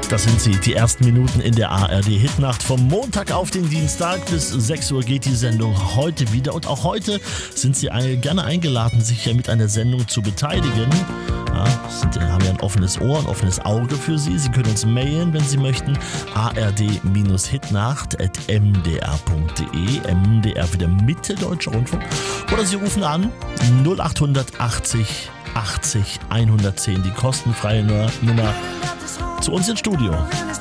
Das sind sie, die ersten Minuten in der ARD-Hitnacht. Vom Montag auf den Dienstag bis 6 Uhr geht die Sendung heute wieder. Und auch heute sind Sie gerne eingeladen, sich mit an der Sendung zu beteiligen. Ja, haben ja ein offenes Ohr, ein offenes Auge für Sie. Sie können uns mailen, wenn Sie möchten. ard-hitnacht@mdr.de. MDR wieder Mitteldeutscher Rundfunk. Oder Sie rufen an 0800 80 80 110, die kostenfreie Nummer zu uns ins Studio.